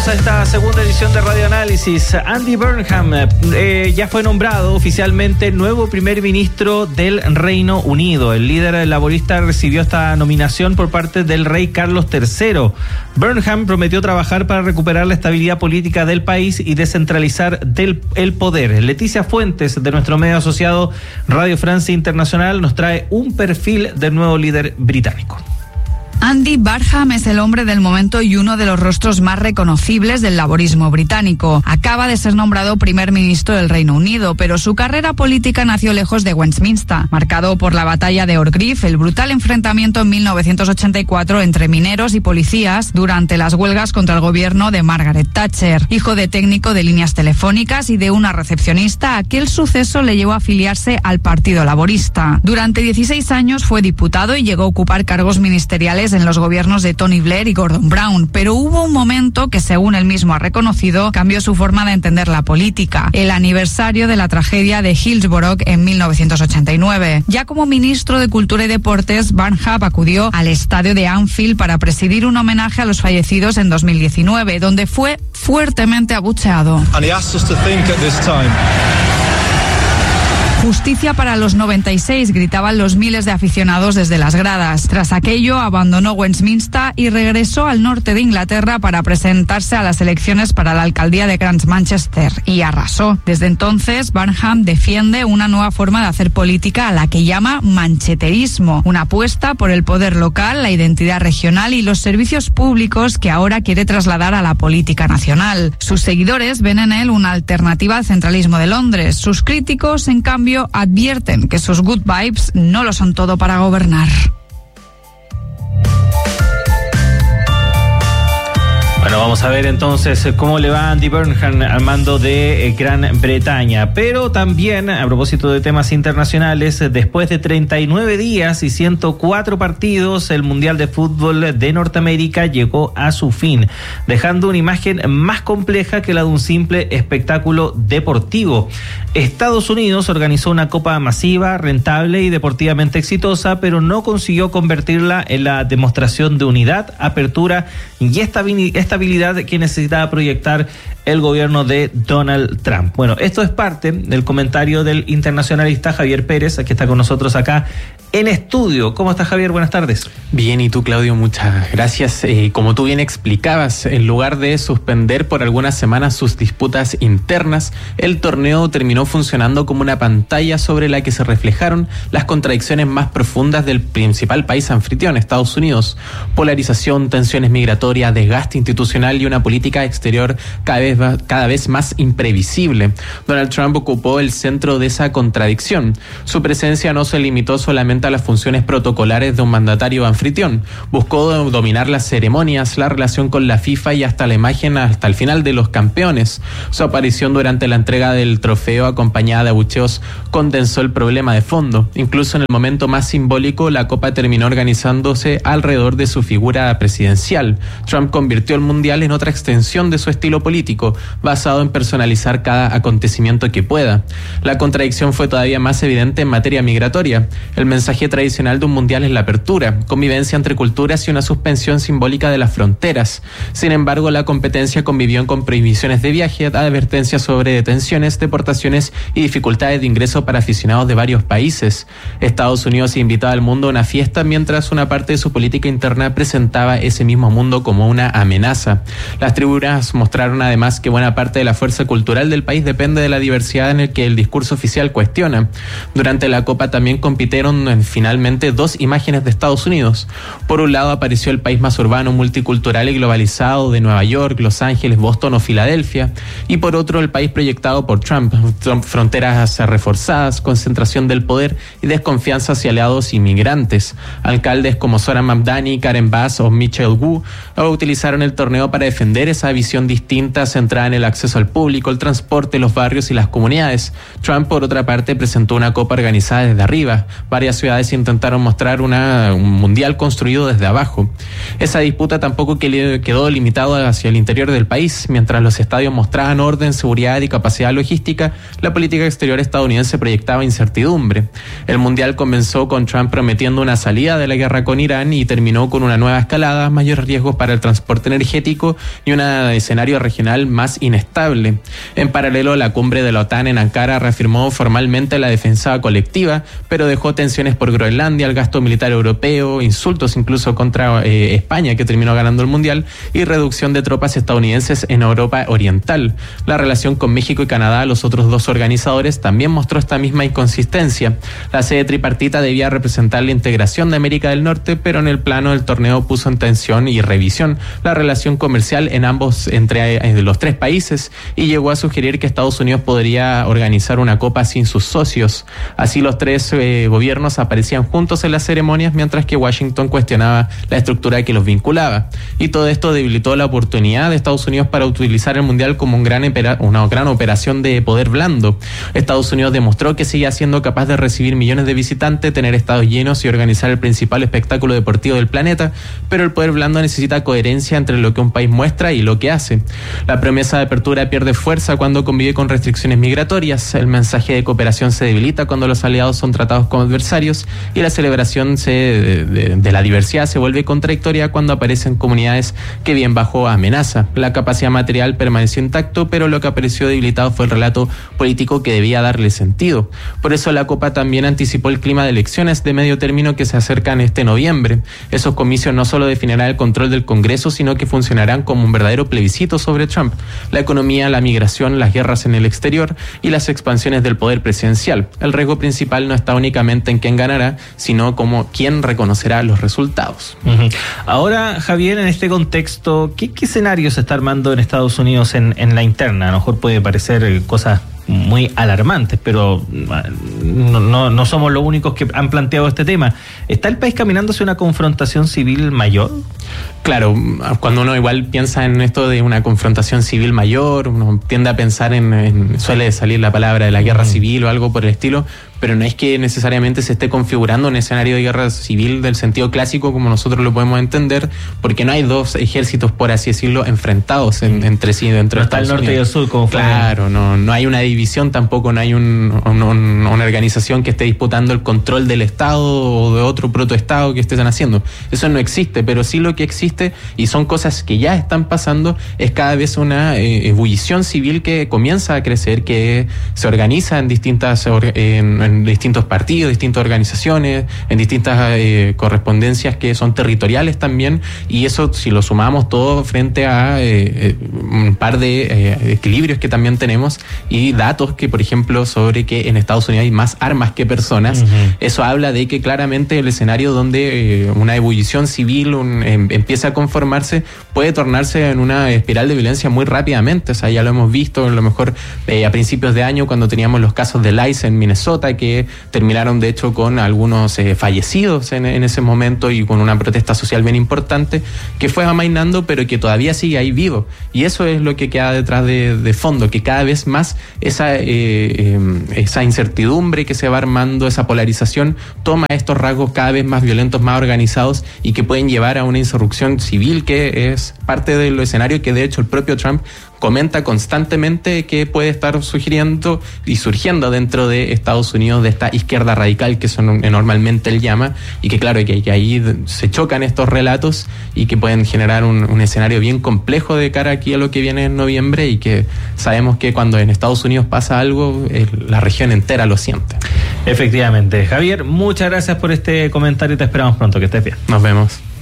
Bienvenidos a esta segunda edición de Radio Análisis. Andy Burnham ya fue nombrado oficialmente nuevo primer ministro del Reino Unido. El líder laborista recibió esta nominación por parte del rey Carlos III. Burnham prometió trabajar para recuperar la estabilidad política del país y descentralizar el poder. Leticia Fuentes, de nuestro medio asociado Radio Francia Internacional, nos trae un perfil del nuevo líder británico. Andy Burnham es el hombre del momento y uno de los rostros más reconocibles del laborismo británico. Acaba de ser nombrado primer ministro del Reino Unido, pero su carrera política nació lejos de Westminster, marcado por la batalla de Orgreave, el brutal enfrentamiento en 1984 entre mineros y policías durante las huelgas contra el gobierno de Margaret Thatcher. Hijo de técnico de líneas telefónicas y de una recepcionista, aquel suceso le llevó a afiliarse al Partido Laborista. Durante 16 años fue diputado y llegó a ocupar cargos ministeriales en los gobiernos de Tony Blair y Gordon Brown, pero hubo un momento que, según él mismo ha reconocido, cambió su forma de entender la política: el aniversario de la tragedia de Hillsborough en 1989. Ya como ministro de Cultura y Deportes, Burnham acudió al estadio de Anfield para presidir un homenaje a los fallecidos en 2019, donde fue fuertemente abucheado. Justicia para los 96, gritaban los miles de aficionados desde las gradas. Tras aquello, abandonó Westminster y regresó al norte de Inglaterra para presentarse a las elecciones para la alcaldía de Grand Manchester, y arrasó. Desde entonces, Burnham defiende una nueva forma de hacer política a la que llama mancheterismo, una apuesta por el poder local, la identidad regional y los servicios públicos que ahora quiere trasladar a la política nacional. Sus seguidores ven en él una alternativa al centralismo de Londres. Sus críticos, en cambio, advierten que sus good vibes no lo son todo para gobernar. Bueno, vamos a ver entonces cómo le va a Andy Burnham al mando de Gran Bretaña. Pero también, a propósito de temas internacionales, después de 39 días y 104 partidos, el Mundial de Fútbol de Norteamérica llegó a su fin, dejando una imagen más compleja que la de un simple espectáculo deportivo. Estados Unidos organizó una copa masiva, rentable y deportivamente exitosa, pero no consiguió convertirla en la demostración de unidad, apertura y estabilidad que necesitaba proyectar el gobierno de Donald Trump. Bueno, esto es parte del comentario del internacionalista Javier Pérez, que está con nosotros acá en estudio. ¿Cómo estás, Javier? Buenas tardes. Bien, y tú, Claudio, muchas gracias. Como tú bien explicabas, en lugar de suspender por algunas semanas sus disputas internas, el torneo terminó funcionando como una pantalla sobre la que se reflejaron las contradicciones más profundas del principal país anfitrión, Estados Unidos: polarización, tensiones migratorias, desgaste institucional y una política exterior cada vez más imprevisible. Donald Trump ocupó el centro de esa contradicción. Su presencia no se limitó solamente a las funciones protocolares de un mandatario anfitrión. Buscó dominar las ceremonias, la relación con la FIFA y hasta la imagen hasta el final de los campeones. Su aparición durante la entrega del trofeo, acompañada de abucheos, condensó el problema de fondo. Incluso en el momento más simbólico, la Copa terminó organizándose alrededor de su figura presidencial. Trump convirtió el Mundial en otra extensión de su estilo político, basado en personalizar cada acontecimiento que pueda. La contradicción fue todavía más evidente en materia migratoria. El mensaje tradicional de un mundial es la apertura, convivencia entre culturas y una suspensión simbólica de las fronteras. Sin embargo, la competencia convivió con prohibiciones de viaje, advertencias sobre detenciones, deportaciones y dificultades de ingreso para aficionados de varios países. Estados Unidos invitaba al mundo a una fiesta, mientras una parte de su política interna presentaba ese mismo mundo como una amenaza. Las tribunas mostraron además que buena parte de la fuerza cultural del país depende de la diversidad en el que el discurso oficial cuestiona. Durante la Copa también compitieron finalmente dos imágenes de Estados Unidos. Por un lado apareció el país más urbano, multicultural y globalizado de Nueva York, Los Ángeles, Boston o Filadelfia, y por otro el país proyectado por Trump: fronteras reforzadas, concentración del poder y desconfianza hacia aliados inmigrantes. Alcaldes como Zohran Mamdani, Karen Bass o Michelle Wu utilizaron el torneo para defender esa visión distinta centrada en el acceso al público, el transporte, los barrios y las comunidades. Trump, por otra parte, presentó una copa organizada desde arriba. Varias ciudades intentaron mostrar un mundial construido desde abajo. Esa disputa tampoco quedó limitada hacia el interior del país. Mientras los estadios mostraban orden, seguridad y capacidad logística, la política exterior estadounidense proyectaba incertidumbre. El mundial comenzó con Trump prometiendo una salida de la guerra con Irán y terminó con una nueva escalada, mayores riesgos para el transporte energético México y un escenario regional más inestable. En paralelo, la cumbre de la OTAN en Ankara reafirmó formalmente la defensa colectiva, pero dejó tensiones por Groenlandia, el gasto militar europeo, insultos incluso contra España, que terminó ganando el Mundial, y reducción de tropas estadounidenses en Europa Oriental. La relación con México y Canadá, los otros dos organizadores, también mostró esta misma inconsistencia. La sede tripartita debía representar la integración de América del Norte, pero en el plano del torneo puso en tensión y revisión la relación comercial entre los tres países y llegó a sugerir que Estados Unidos podría organizar una copa sin sus socios. Así los tres gobiernos aparecían juntos en las ceremonias, mientras que Washington cuestionaba la estructura que los vinculaba. Y todo esto debilitó la oportunidad de Estados Unidos para utilizar el Mundial como una gran operación de poder blando. Estados Unidos demostró que sigue siendo capaz de recibir millones de visitantes, tener estadios llenos y organizar el principal espectáculo deportivo del planeta, pero el poder blando necesita coherencia entre lo que un país muestra y lo que hace. La promesa de apertura pierde fuerza cuando convive con restricciones migratorias, el mensaje de cooperación se debilita cuando los aliados son tratados como adversarios y la celebración de la diversidad se vuelve contradictoria cuando aparecen comunidades que viven bajo amenaza. La capacidad material permaneció intacto, pero lo que apareció debilitado fue el relato político que debía darle sentido. Por eso la Copa también anticipó el clima de elecciones de medio término que se acercan este noviembre. Esos comicios no solo definirán el control del Congreso, sino que funcionarán como un verdadero plebiscito sobre Trump, la economía, la migración, las guerras en el exterior y las expansiones del poder presidencial. El riesgo principal no está únicamente en quién ganará, sino como quién reconocerá los resultados. Ahora, Javier, en este contexto, ¿qué escenario se está armando en Estados Unidos en la interna? A lo mejor puede parecer cosas muy alarmantes, pero no somos los únicos que han planteado este tema. ¿Está el país caminando hacia una confrontación civil mayor? Claro, cuando uno igual piensa en esto de una confrontación civil mayor, uno tiende a pensar suele salir la palabra de la guerra civil o algo por el estilo, pero no es que necesariamente se esté configurando un escenario de guerra civil del sentido clásico como nosotros lo podemos entender, porque no hay dos ejércitos, por así decirlo, enfrentados entre sí dentro de Estados Unidos. No está el norte y el sur como fue. Claro, no hay una división, tampoco no hay una organización que esté disputando el control del Estado o de otro protoestado que estén haciendo. Eso no existe, pero sí lo que existe, y son cosas que ya están pasando, es cada vez una ebullición civil que comienza a crecer, que se organiza en distintos partidos, distintas organizaciones, en distintas correspondencias que son territoriales también, y eso si lo sumamos todo frente a un par de equilibrios que también tenemos y datos que, por ejemplo, sobre que en Estados Unidos hay más armas que personas, eso habla de que claramente el escenario donde una ebullición civil empieza a conformarse puede tornarse en una espiral de violencia muy rápidamente. O sea, ya lo hemos visto a lo mejor a principios de año cuando teníamos los casos del ICE en Minnesota, que terminaron de hecho con algunos fallecidos en ese momento y con una protesta social bien importante que fue amainando, pero que todavía sigue ahí vivo. Y eso es lo que queda detrás de fondo, que cada vez más esa incertidumbre que se va armando, esa polarización, toma estos rasgos cada vez más violentos, más organizados y que pueden llevar a una insurrección civil que es parte del escenario que de hecho el propio Trump comenta constantemente que puede estar sugiriendo y surgiendo dentro de Estados Unidos, de esta izquierda radical que normalmente él llama, y que claro, que ahí se chocan estos relatos y que pueden generar un escenario bien complejo de cara aquí a lo que viene en noviembre, y que sabemos que cuando en Estados Unidos pasa algo, la región entera lo siente. Efectivamente. Javier, muchas gracias por este comentario y te esperamos pronto, que estés bien. Nos vemos.